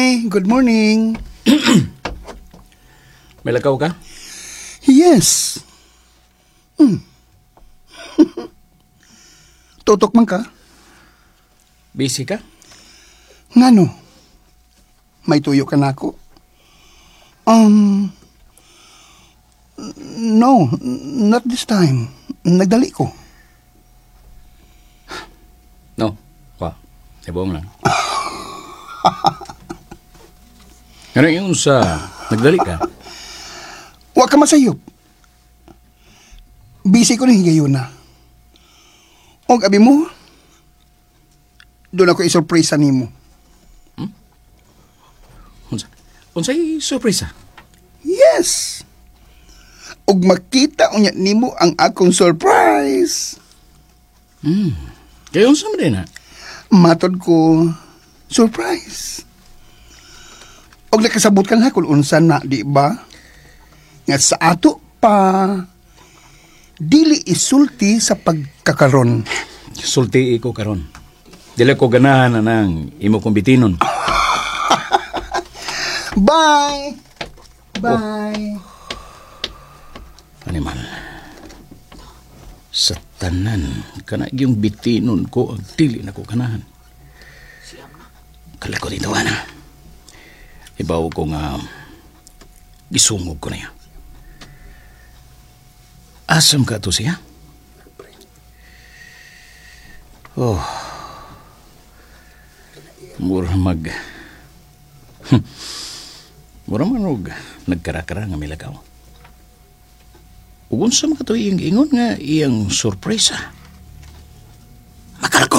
Hi, good morning. May lakaw ka? Yes. Tutok man ka? Busy ka? Ngano? May tuyo ka na ako? No, not this time. Nagdali ko. No. Wa. Ibong lang. Ano yung sa nagdali ka? Wa ka masayop. Busy ko rin higayon na. Og abi mo, doon ako isurpresa nimo. Unsay sorpresa? Yes. Og makita unya nimo ang akong surprise. Kaya unsa man din ha? Matod ko, surprise. Og nakasabot ka na kung unsa na, di ba? Nga sa ato pa, dili isulti sa pagkakaron. Sulti ko karon. Dili ko ganahan na ng imo kong bitinon. Bye! Bye! Animal. Sa tanan, kana yung bitinon ko ang dili na ko ganahan. Kala ko dito, ana. Ibaw ko nga gisungog ko na yan. Asam ka to siya? Oh. Mura man og nagkarakara nga milagaw. Ugon sa mga to iyang ingon nga iyang sorpresa.